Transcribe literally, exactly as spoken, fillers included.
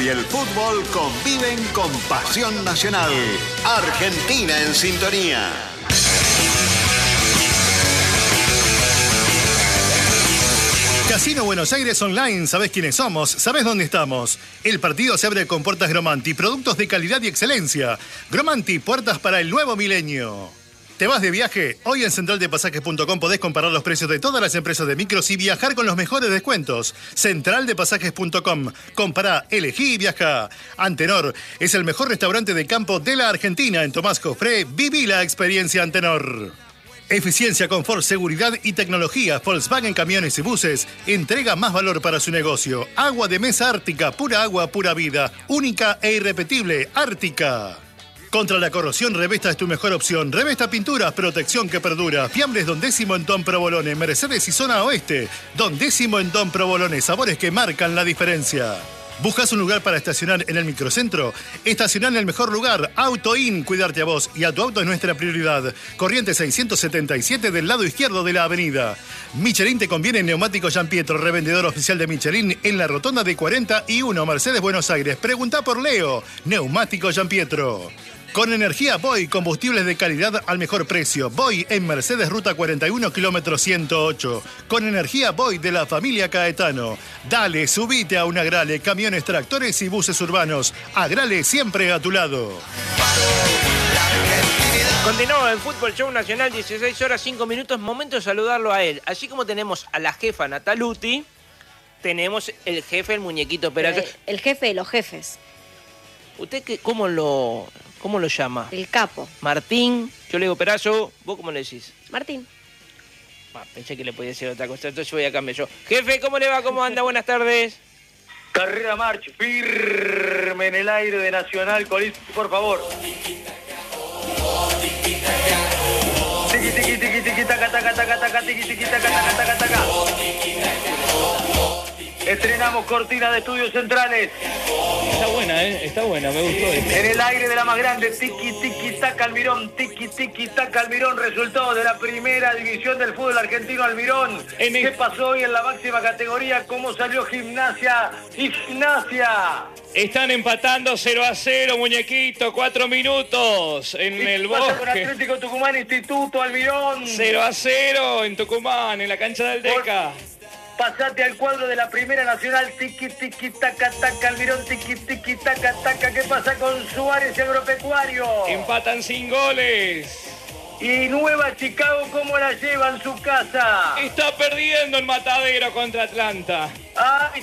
y el fútbol conviven con pasión nacional. Argentina en sintonía. Casino Buenos Aires Online, ¿sabés quiénes somos? ¿Sabés dónde estamos? El partido se abre con puertas Gromanti, productos de calidad y excelencia. Gromanti, puertas para el nuevo milenio. ¿Te vas de viaje? Hoy en central de pasajes punto com podés comparar los precios de todas las empresas de micros y viajar con los mejores descuentos. central de pasajes punto com. Compará, elegí y viaja. Antenor es el mejor restaurante de campo de la Argentina. En Tomás Jofré, viví la experiencia Antenor. Eficiencia, confort, seguridad y tecnología. Volkswagen Camiones y Buses entrega más valor para su negocio. Agua de mesa Ártica, pura agua, pura vida. Única e irrepetible, Ártica. Contra la corrosión, Revesta es tu mejor opción. Revesta Pinturas, protección que perdura. Fiambles Don Décimo en Don Provolone. Mercedes y Zona Oeste. Don Décimo en Don Provolone. Sabores que marcan la diferencia. ¿Buscas un lugar para estacionar en el microcentro? Estacionar en el mejor lugar. AutoIn, cuidarte a vos y a tu auto es nuestra prioridad. Corrientes seiscientos setenta y siete del lado izquierdo de la avenida. Michelin te conviene en Neumático Gian Pietro, revendedor oficial de Michelin en la rotonda de cuarenta y uno, Mercedes, Buenos Aires. Preguntá por Leo. Neumático Gian Pietro. Con energía Boy, combustibles de calidad al mejor precio. Boy en Mercedes, ruta cuarenta y uno, kilómetro ciento ocho. Con energía Boy de la familia Caetano. Dale, subite a un Agrale, camiones, tractores y buses urbanos. Agrale siempre a tu lado. Continuamos el Fútbol Show Nacional, dieciséis horas, cinco minutos. Momento de saludarlo a él. Así como tenemos a la jefa Nataluti, tenemos el jefe, el muñequito Perazo. El, el jefe de los jefes. ¿Usted qué, cómo lo... ¿Cómo lo llama? El capo. Martín. Yo le digo Perazo. ¿Vos cómo le decís? Martín. Ah, pensé que le podía decir otra cosa. Entonces voy a cambiar yo. Jefe, ¿cómo le va? ¿Cómo anda? Buenas tardes. Carrera March, firme en el aire de Nacional. Colis, por favor. Tiki, tiki, tiki, tiki, taca, taca, taca, taca, tiki, tiki, taca, taca, taca, taca. Estrenamos cortina de estudios centrales. Está buena, ¿eh? Está buena, me gustó. En el aire de la más grande, tiki, tiki, taca Almirón, tiki, tiki, taca Almirón, resultado de la primera división del fútbol argentino Almirón. En ¿Qué el... pasó hoy en la máxima categoría? ¿Cómo salió Gimnasia y Gimnasia? Están empatando cero a cero, muñequito, cuatro minutos en ¿Y el pasa bosque. con Atlético Tucumán, Instituto Almirón? cero a cero en Tucumán, en la cancha del Deca. Por... Pasate al cuadro de la Primera Nacional, tiki, tiki, taca, taca, Almirón, tiki, tiki, taca, taca. ¿Qué pasa con Suárez y Agropecuario? Empatan sin goles. Y Nueva Chicago, ¿cómo la lleva en su casa? Está perdiendo el Matadero contra Atlanta. Ay,